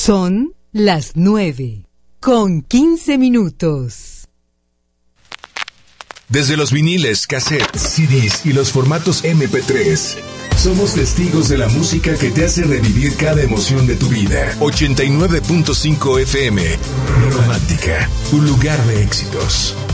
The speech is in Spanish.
Son las 9:15. Desde los viniles, cassettes, CDs y los formatos MP3, somos testigos de la música que te hace revivir cada emoción de tu vida. 89.5 FM, Romántica, un lugar de éxitos.